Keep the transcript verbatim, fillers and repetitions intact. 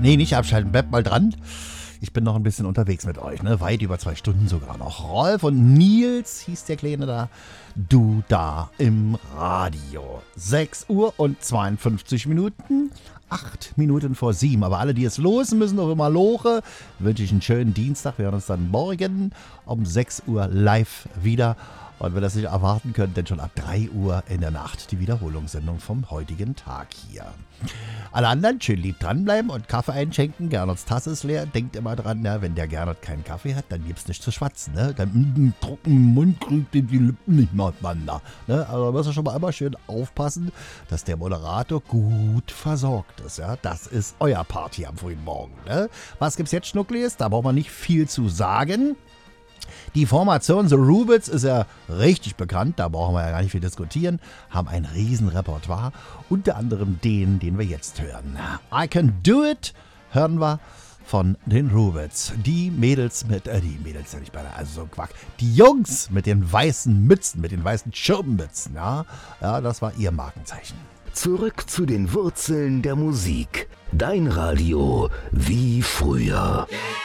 Nee, nicht abschalten, bleibt mal dran. Ich bin noch ein bisschen unterwegs mit euch, ne? Weit über zwei Stunden sogar noch. Rolf und Nils hieß der Kleine da. Du da im Radio. sechs Uhr und zweiundfünfzig Minuten. Acht Minuten vor sieben. Aber alle, die es losen müssen, noch immer loche, wünsche ich einen schönen Dienstag. Wir hören uns dann morgen um sechs Uhr live wieder. Und wenn ihr das nicht erwarten könnt, dann schon ab drei Uhr in der Nacht die Wiederholungssendung vom heutigen Tag hier. Alle anderen schön lieb dranbleiben und Kaffee einschenken. Gernerts Tasse ist leer. Denkt immer dran, ja, wenn der Gernot keinen Kaffee hat, dann gibt's nichts zu schwatzen. Ne? Dann mit einem trockenen Mund kriegt die Lippen nicht mehr aufeinander. Ne? Also da müsst ihr schon mal immer schön aufpassen, dass der Moderator gut versorgt ist. Ja? Das ist euer Part hier am frühen Morgen. Ne? Was gibt's jetzt, Schnucklis? Da braucht man nicht viel zu sagen. Die Formation The Rubits ist ja richtig bekannt, da brauchen wir ja gar nicht viel diskutieren, haben ein riesen Repertoire, unter anderem den, den wir jetzt hören. I Can Do It hören wir von den Rubits. Die Mädels mit, äh, die Mädels ja nicht beinahe, also so Quack, die Jungs mit den weißen Mützen, mit den weißen Schirmmützen, ja, ja, das war ihr Markenzeichen. Zurück zu den Wurzeln der Musik. Dein Radio wie früher.